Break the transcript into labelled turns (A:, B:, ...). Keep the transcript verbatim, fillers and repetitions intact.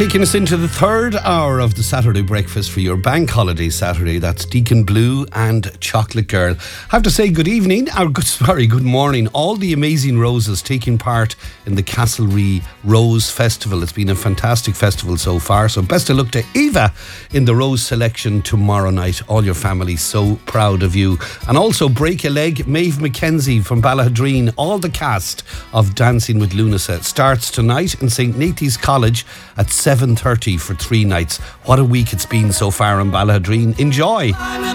A: Taking us into the third hour of the Saturday breakfast for your bank holiday Saturday. That's Deacon Blue and Chocolate Girl. I have to say good evening, or good, sorry, good morning. All the amazing roses taking part in the Castlereagh Rose Festival. It's been a fantastic festival so far. So best of luck to Eva in the rose selection tomorrow night. All your family so proud of you. And also Break a Leg, Maeve McKenzie from Ballahadreen. All the cast of Dancing with Lunasa starts tonight in Saint Nathan's College at seven thirty for three nights. What a week it's been so far in Ballahadreen. Enjoy.